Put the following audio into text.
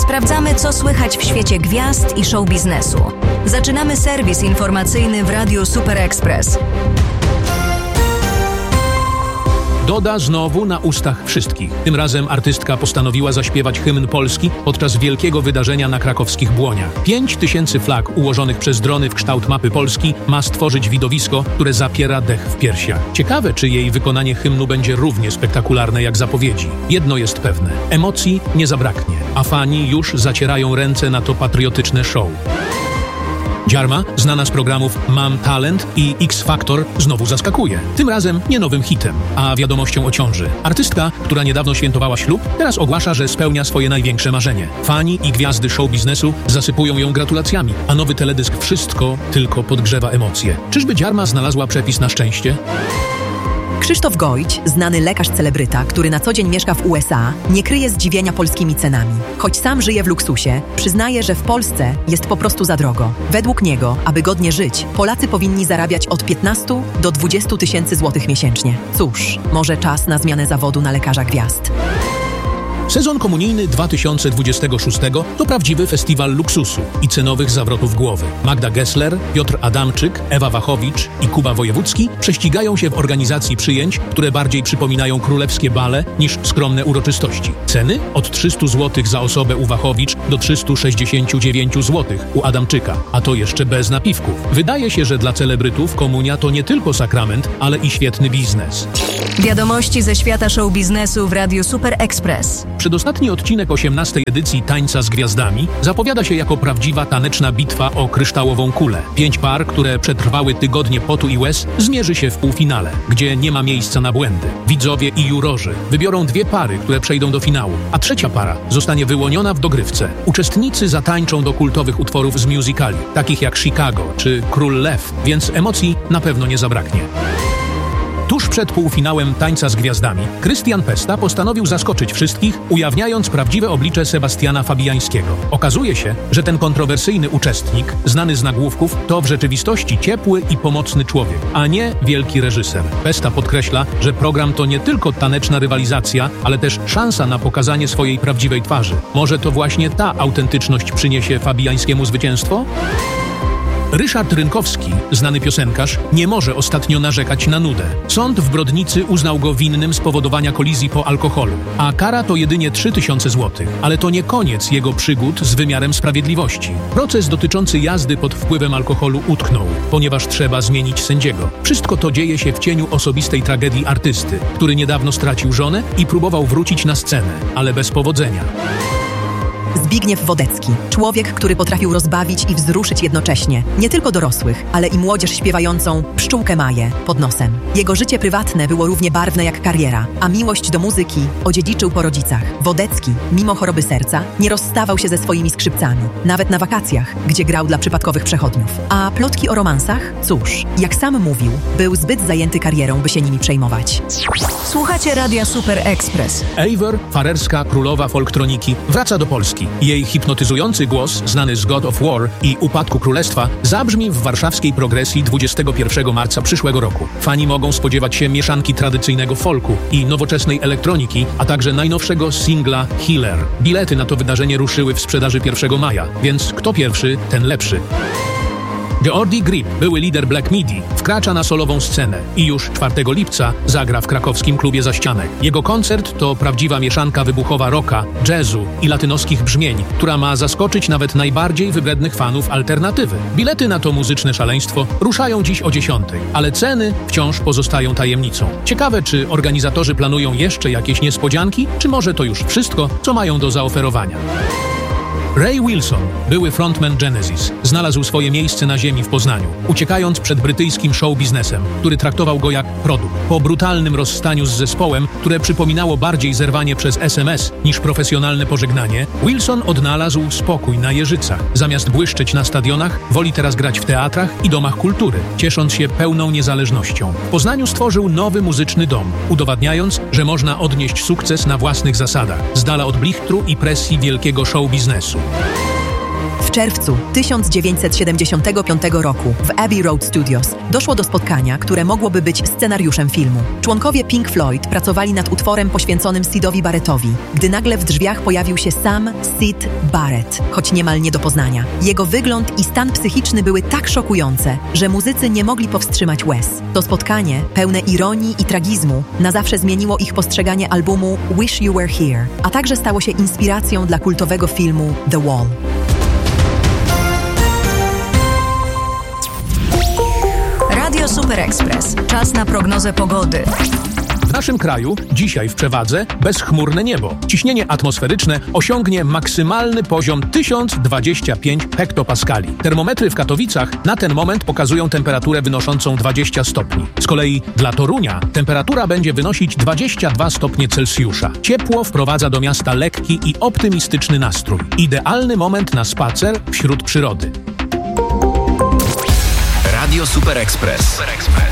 Sprawdzamy, co słychać w świecie gwiazd i show biznesu. Zaczynamy serwis informacyjny w Radiu Super Express. Doda znowu na ustach wszystkich. Tym razem artystka postanowiła zaśpiewać hymn Polski podczas wielkiego wydarzenia na krakowskich Błoniach. 5000 flag ułożonych przez drony w kształt mapy Polski ma stworzyć widowisko, które zapiera dech w piersiach. Ciekawe, czy jej wykonanie hymnu będzie równie spektakularne jak zapowiedzi. Jedno jest pewne. Emocji nie zabraknie, a fani już zacierają ręce na to patriotyczne show. Dziarma, znana z programów Mam Talent i X Factor, znowu zaskakuje. Tym razem nie nowym hitem, a wiadomością o ciąży. Artystka, która niedawno świętowała ślub, teraz ogłasza, że spełnia swoje największe marzenie. Fani i gwiazdy show biznesu zasypują ją gratulacjami, a nowy teledysk wszystko tylko podgrzewa emocje. Czyżby Dziarma znalazła przepis na szczęście? Krzysztof Gojć, znany lekarz-celebryta, który na co dzień mieszka w USA, nie kryje zdziwienia polskimi cenami. Choć sam żyje w luksusie, przyznaje, że w Polsce jest po prostu za drogo. Według niego, aby godnie żyć, Polacy powinni zarabiać od 15 do 20 tysięcy złotych miesięcznie. Cóż, może czas na zmianę zawodu na lekarza gwiazd. Sezon komunijny 2026 to prawdziwy festiwal luksusu i cenowych zawrotów głowy. Magda Gessler, Piotr Adamczyk, Ewa Wachowicz i Kuba Wojewódzki prześcigają się w organizacji przyjęć, które bardziej przypominają królewskie bale niż skromne uroczystości. Ceny? Od 300 zł za osobę u Wachowicz do 369 zł u Adamczyka, a to jeszcze bez napiwków. Wydaje się, że dla celebrytów komunia to nie tylko sakrament, ale i świetny biznes. Wiadomości ze świata show biznesu w Radiu Super Express. Przedostatni odcinek 18. edycji Tańca z Gwiazdami zapowiada się jako prawdziwa taneczna bitwa o kryształową kulę. 5 par, które przetrwały tygodnie potu i łez, zmierzy się w półfinale, gdzie nie ma miejsca na błędy. Widzowie i jurorzy wybiorą 2 pary, które przejdą do finału, a 3. para zostanie wyłoniona w dogrywce. Uczestnicy zatańczą do kultowych utworów z musicali, takich jak Chicago czy Król Lew, więc emocji na pewno nie zabraknie. Tuż przed półfinałem Tańca z Gwiazdami Krystian Pesta postanowił zaskoczyć wszystkich, ujawniając prawdziwe oblicze Sebastiana Fabiańskiego. Okazuje się, że ten kontrowersyjny uczestnik, znany z nagłówków, to w rzeczywistości ciepły i pomocny człowiek, a nie wielki reżyser. Pesta podkreśla, że program to nie tylko taneczna rywalizacja, ale też szansa na pokazanie swojej prawdziwej twarzy. Może to właśnie ta autentyczność przyniesie Fabiańskiemu zwycięstwo? Ryszard Rynkowski, znany piosenkarz, nie może ostatnio narzekać na nudę. Sąd w Brodnicy uznał go winnym spowodowania kolizji po alkoholu, a kara to jedynie 3000 zł. Ale to nie koniec jego przygód z wymiarem sprawiedliwości. Proces dotyczący jazdy pod wpływem alkoholu utknął, ponieważ trzeba zmienić sędziego. Wszystko to dzieje się w cieniu osobistej tragedii artysty, który niedawno stracił żonę i próbował wrócić na scenę, ale bez powodzenia. Zbigniew Wodecki. Człowiek, który potrafił rozbawić i wzruszyć jednocześnie. Nie tylko dorosłych, ale i młodzież śpiewającą Pszczółkę Maję pod nosem. Jego życie prywatne było równie barwne jak kariera, a miłość do muzyki odziedziczył po rodzicach. Wodecki, mimo choroby serca, nie rozstawał się ze swoimi skrzypcami. Nawet na wakacjach, gdzie grał dla przypadkowych przechodniów. A plotki o romansach? Cóż, jak sam mówił, był zbyt zajęty karierą, by się nimi przejmować. Słuchacie Radia Super Express. Eivør, farerska królowa folktroniki, wraca do Polski. Jej hipnotyzujący głos, znany z God of War i Upadku Królestwa, zabrzmi w warszawskiej Progresji 21 marca przyszłego roku. Fani mogą spodziewać się mieszanki tradycyjnego folku i nowoczesnej elektroniki, a także najnowszego singla Healer. Bilety na to wydarzenie ruszyły w sprzedaży 1 maja, więc kto pierwszy, ten lepszy. Geordie Grip, były lider Black Midi, wkracza na solową scenę i już 4 lipca zagra w krakowskim klubie Zaścianek. Jego koncert to prawdziwa mieszanka wybuchowa rocka, jazzu i latynoskich brzmień, która ma zaskoczyć nawet najbardziej wybrednych fanów alternatywy. Bilety na to muzyczne szaleństwo ruszają dziś o 10, ale ceny wciąż pozostają tajemnicą. Ciekawe, czy organizatorzy planują jeszcze jakieś niespodzianki, czy może to już wszystko, co mają do zaoferowania. Ray Wilson, były frontman Genesis, znalazł swoje miejsce na ziemi w Poznaniu, uciekając przed brytyjskim show biznesem, który traktował go jak produkt. Po brutalnym rozstaniu z zespołem, które przypominało bardziej zerwanie przez SMS niż profesjonalne pożegnanie, Wilson odnalazł spokój na Jeżycach. Zamiast błyszczeć na stadionach, woli teraz grać w teatrach i domach kultury, ciesząc się pełną niezależnością. W Poznaniu stworzył nowy muzyczny dom, udowadniając, że można odnieść sukces na własnych zasadach, z dala od blichtru i presji wielkiego show biznesu. W czerwcu 1975 roku w Abbey Road Studios doszło do spotkania, które mogłoby być scenariuszem filmu. Członkowie Pink Floyd pracowali nad utworem poświęconym Sidowi Barrettowi, gdy nagle w drzwiach pojawił się sam Syd Barrett, choć niemal nie do poznania. Jego wygląd i stan psychiczny były tak szokujące, że muzycy nie mogli powstrzymać łez. To spotkanie, pełne ironii i tragizmu, na zawsze zmieniło ich postrzeganie albumu Wish You Were Here, a także stało się inspiracją dla kultowego filmu The Wall. Radio Super Express. Czas na prognozę pogody. W naszym kraju dzisiaj w przewadze bezchmurne niebo. Ciśnienie atmosferyczne osiągnie maksymalny poziom 1025 hektopaskali. Termometry w Katowicach na ten moment pokazują temperaturę wynoszącą 20 stopni. Z kolei dla Torunia temperatura będzie wynosić 22 stopnie Celsjusza. Ciepło wprowadza do miasta lekki i optymistyczny nastrój. Idealny moment na spacer wśród przyrody. Radio Super Express.